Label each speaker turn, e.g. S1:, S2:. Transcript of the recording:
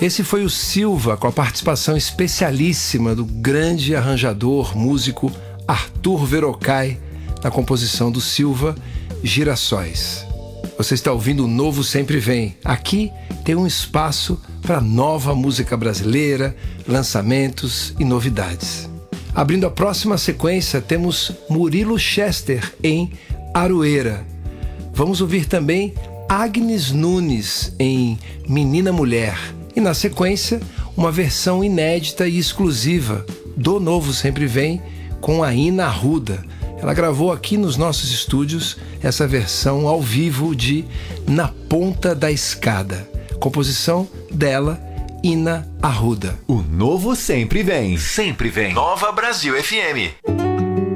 S1: Esse foi o Silva, com a participação especialíssima do grande arranjador, músico Arthur Verocai, na composição do Silva, Girassóis. Você está ouvindo o Novo Sempre Vem. Aqui tem um espaço para nova música brasileira, lançamentos e novidades. Abrindo a próxima sequência, temos Murilo Chester em Aroeira. Vamos ouvir também Agnes Nunes em Menina Mulher. E na sequência, uma versão inédita e exclusiva do Novo Sempre Vem com a Ina Arruda. Ela gravou aqui nos nossos estúdios essa versão ao vivo de Na Ponta da Escada. Composição dela, Ina Arruda.
S2: O Novo Sempre Vem. Sempre vem. Nova Brasil FM.